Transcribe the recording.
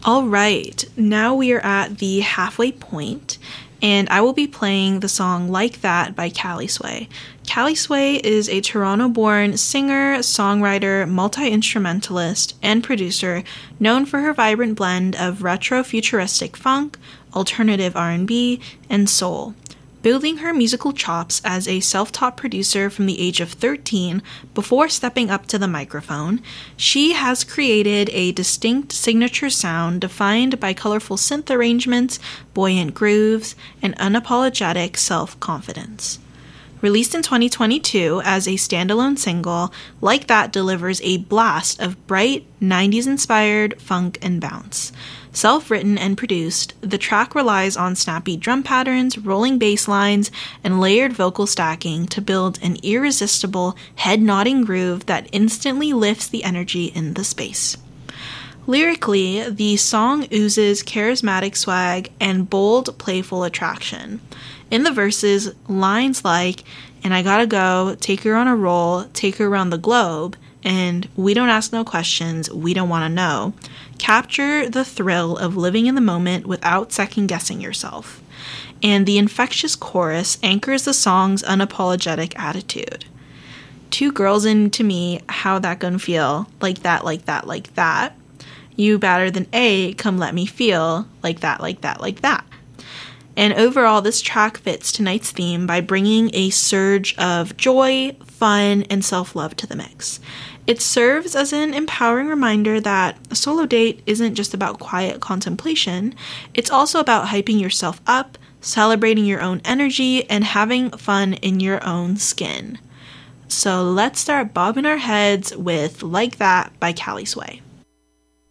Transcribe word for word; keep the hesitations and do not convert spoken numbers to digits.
All right, now we are at the halfway point, and I will be playing the song Like That by Cali Sway. Cali Sway is a Toronto-born singer, songwriter, multi-instrumentalist, and producer known for her vibrant blend of retro-futuristic funk, alternative R and B, and soul. Building her musical chops as a self-taught producer from the age of thirteen before stepping up to the microphone, she has created a distinct signature sound defined by colorful synth arrangements, buoyant grooves, and unapologetic self-confidence. Released in twenty twenty-two as a standalone single, Like That delivers a blast of bright, nineties-inspired funk and bounce. Self-written and produced, the track relies on snappy drum patterns, rolling bass lines, and layered vocal stacking to build an irresistible, head-nodding groove that instantly lifts the energy in the space. Lyrically, the song oozes charismatic swag and bold, playful attraction. In the verses, lines like, "And I gotta go, take her on a roll, take her around the globe," and "we don't ask no questions, we don't want to know," capture the thrill of living in the moment without second-guessing yourself. And the infectious chorus anchors the song's unapologetic attitude. Two girls into me, how that gonna feel? Like that, like that, like that. You better than A, come let me feel. Like that, like that, like that. And overall, this track fits tonight's theme by bringing a surge of joy, fun, and self-love to the mix. It serves as an empowering reminder that a solo date isn't just about quiet contemplation, it's also about hyping yourself up, celebrating your own energy, and having fun in your own skin. So let's start bobbing our heads with Like That by Cali Sway.